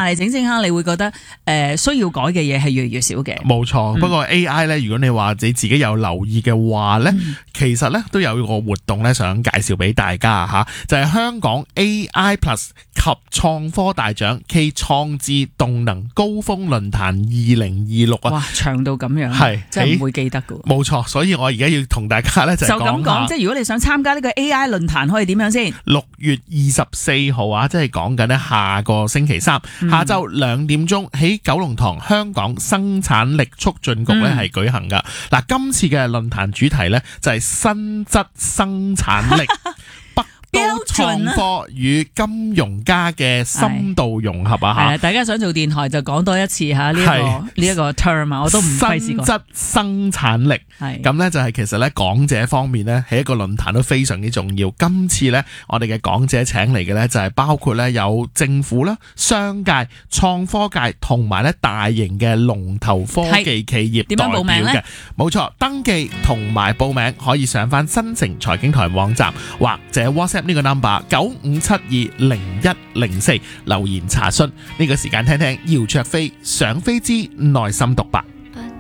但係整下你會覺得需要改嘅嘢係越嚟越少嘅。 冇錯，不過 AI 咧，如果你話你自己有留意嘅話咧，其實咧都有個活動咧想介紹俾大家吓，就係香港 AI Plus 及創科大獎暨創智動能高峰論壇2026啊！ 哇，長到咁樣， 係真係唔會記得㗎。 冇錯，所以我而家要同大家咧就咁講，即係如果你想參加呢個 AI 論壇，可以點樣先 ？6月24號啊，即係講緊咧下個星期三下晝2點鐘喺九龍塘香港生產力促進局咧係舉行噶。嗱，今次嘅論壇主題咧就係新質生產力。都創科與金融家嘅深度融合啊！ 係大家想做電台就講多一次嚇呢一個 term 啊，我都唔費事講。新質生產力係咁咧，就係其實咧講者方面咧，喺一個論壇都非常之重要。今次咧，我哋嘅講者請嚟嘅咧就係包括咧有政府啦、商界、創科界同埋咧大型嘅龍頭科技企業代表嘅。點樣報名咧？冇錯，登記同埋報名可以上翻新城財經台網站或者 WhatsApp。呢個 number 95720104留言查詢，呢個時間聽聽姚焯菲上飛之內心獨白。